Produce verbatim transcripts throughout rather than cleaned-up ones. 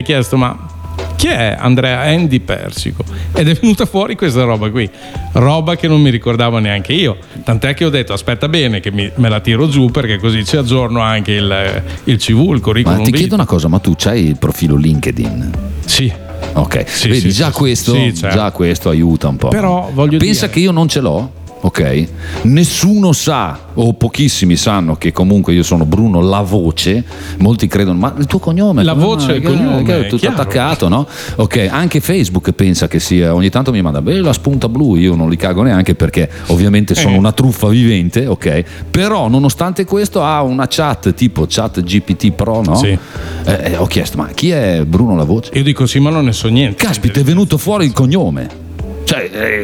chiesto ma chi è Andrea Andy Persico? Ed è venuta fuori questa roba qui, roba che non mi ricordavo neanche io, tant'è che ho detto aspetta bene che mi, me la tiro giù, perché così ci aggiorno anche il, il C V, il curriculum. Ma ti chiedo una cosa, ma tu c'hai il profilo LinkedIn? Sì. Ok, sì, vedi, sì, già, sì, questo, sì, certo. già questo aiuta un po'. Però voglio pensa dire... che io non ce l'ho. Ok, nessuno sa o pochissimi sanno che comunque io sono Bruno La Voce. Molti credono, ma il tuo cognome? La Voce è il cognome, che è tutto chiaro. attaccato, no? Ok, anche Facebook pensa che sia. Ogni tanto mi manda beh la spunta blu, io non li cago neanche perché ovviamente sono eh. una truffa vivente, ok? Però nonostante questo ha una chat tipo Chat G P T Pro, no? Sì. Eh, ho chiesto, ma chi è Bruno La Voce? Io dico sì, ma non ne so niente. Caspita, è venuto fuori il cognome. Cioè,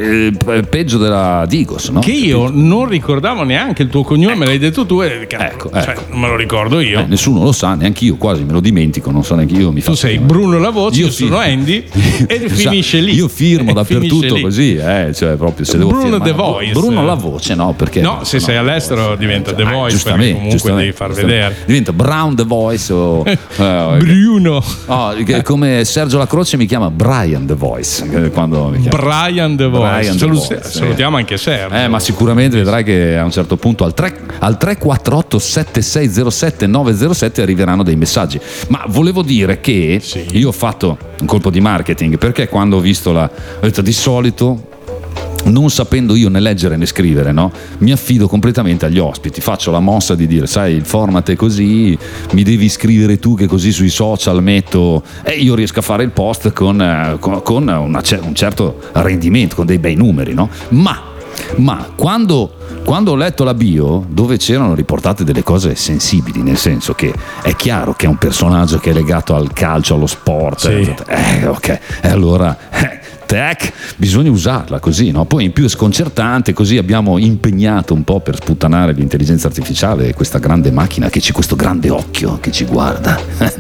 è peggio della Digos, no? Che io non ricordavo neanche il tuo cognome, ecco. Me l'hai detto tu e ecco, cioè, ecco. non me lo ricordo io. Eh, nessuno lo sa, neanche io, quasi me lo dimentico, non so neanche io. Mi tu sei Bruno La Voce, io, io sono Andy e finisce lì. Io firmo dappertutto così, eh, cioè proprio se devo Bruno firmare. The Voice. Bruno La Voce, no? Perché no, se no, sei all'estero diventa The Voice, eh, giustamente, comunque giustamente, devi far vedere. Diventa Brown The Voice o eh, Bruno. Oh, come Sergio La Croce mi chiama Brian The Voice quando mi chiama. Brian The Voice. Brian The Salut- Voice, salutiamo anche Sergio. Eh, ma sicuramente vedrai che a un certo punto al tre al tre quattro otto sette sei zero sette nove zero sette arriveranno dei messaggi. Ma volevo dire che sì. Io ho fatto un colpo di marketing, perché quando ho visto la ho detto di solito, non sapendo io né leggere né scrivere, no? Mi affido completamente agli ospiti, faccio la mossa di dire sai il format è così, mi devi scrivere tu che così sui social metto e io riesco a fare il post con, con, con una, un certo rendimento, con dei bei numeri, no? Ma Ma quando, quando ho letto la bio, dove c'erano riportate delle cose sensibili, nel senso che è chiaro che è un personaggio che è legato al calcio, allo sport, sì. eh, ok, e allora eh, tac, bisogna usarla così, no? Poi in più è sconcertante, così abbiamo impegnato un po' per sputtanare l'intelligenza artificiale, questa grande macchina che ci questo grande occhio che ci guarda,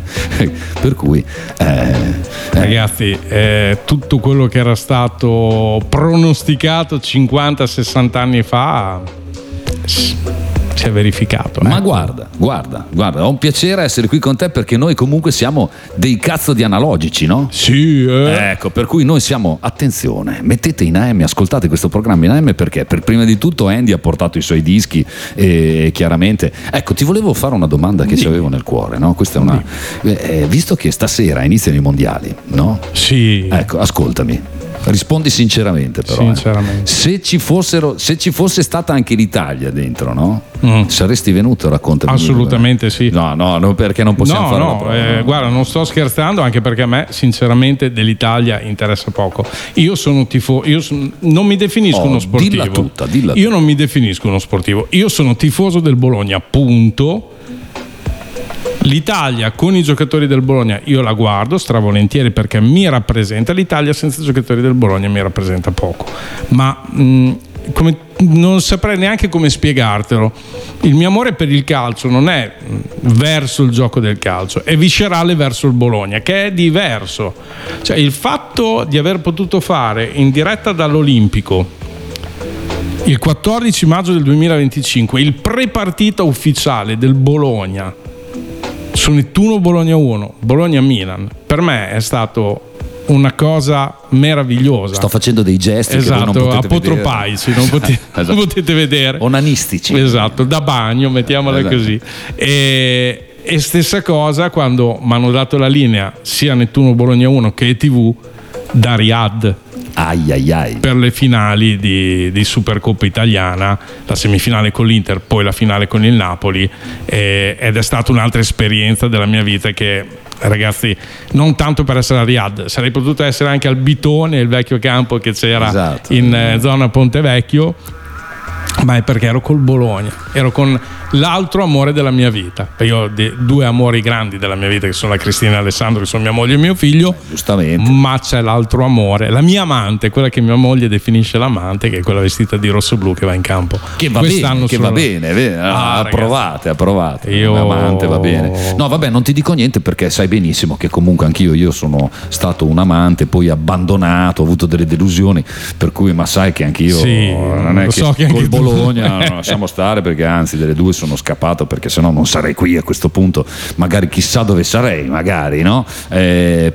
per cui eh, ragazzi eh, tutto quello che era stato pronosticato cinquanta sessanta anni fa si è verificato. Ma eh. guarda, guarda, guarda, ho un piacere essere qui con te perché noi comunque siamo dei cazzo di analogici, no? Sì, eh. Ecco, per cui noi siamo, attenzione, mettete in A M, ascoltate questo programma in A M perché per prima di tutto Andy ha portato i suoi dischi e chiaramente, ecco, ti volevo fare una domanda che ci avevo nel cuore, no? Questa è una, eh, visto che stasera iniziano i mondiali, no? Sì. Ecco, ascoltami. Rispondi sinceramente però sinceramente. Eh. Se ci fossero, se ci fosse stata anche l'Italia dentro, no? Mm. Saresti venuto? Raccontami. Assolutamente sì. No, no, no, perché non possiamo no, fare no, la prova, eh, no. Guarda, non sto scherzando, anche perché a me sinceramente dell'Italia interessa poco. Io sono tifoso, io son, non mi definisco oh, uno sportivo. Dilla tutta, dilla io non mi definisco uno sportivo. Io sono tifoso del Bologna, punto. L'Italia con i giocatori del Bologna io la guardo stravolentieri perché mi rappresenta. L'Italia senza i giocatori del Bologna mi rappresenta poco, ma mh, come, non saprei neanche come spiegartelo. Il mio amore per il calcio non è verso il gioco del calcio, è viscerale verso il Bologna, che è diverso. Cioè il fatto di aver potuto fare in diretta dall'Olimpico il quattordici maggio del duemilaventicinque il pre-partita ufficiale del Bologna su Nettuno Bologna uno, Bologna-Milan, per me è stato una cosa meravigliosa. Sto facendo dei gesti esatto, che voi non apotropaici, non, pote- esatto. non potete vedere. Onanistici. Esatto, da bagno, mettiamola esatto. così. E, e stessa cosa quando mi hanno dato la linea sia Nettuno Bologna uno che tivù da Riyadh. Ai ai ai. Per le finali di, di Supercoppa italiana, la semifinale con l'Inter, poi la finale con il Napoli, eh, ed è stata un'altra esperienza della mia vita che, ragazzi, non tanto per essere a Riyadh, sarei potuto essere anche al Bitone, il vecchio campo che c'era esatto. in eh, zona Ponte Vecchio, ma è perché ero col Bologna, ero con l'altro amore della mia vita. Io ho de- due amori grandi della mia vita che sono la Cristina e Alessandro, che sono mia moglie e mio figlio, giustamente, ma c'è l'altro amore, la mia amante, quella che mia moglie definisce l'amante, che è quella vestita di rosso-blu che va in campo che va quest'anno. Bene, che va bene, bene. Ah, approvate, approvate. Io... L'amante va bene. No, vabbè, non ti dico niente perché sai benissimo che comunque anch'io io sono stato un amante, poi abbandonato, ho avuto delle delusioni, per cui ma sai che anch'io sì, non è che, so che col Bologna tu... non lasciamo stare, perché anzi delle due sono scappato, perché sennò non sarei qui a questo punto, magari chissà dove sarei, magari, no? Eh,